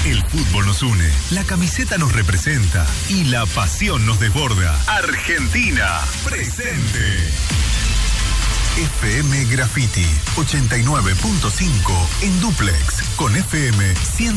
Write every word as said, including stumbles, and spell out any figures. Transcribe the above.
El fútbol nos une, la camiseta nos representa y la pasión nos desborda. Argentina, presente. F M Graffiti ochenta y nueve punto cinco en dúplex con F M cien.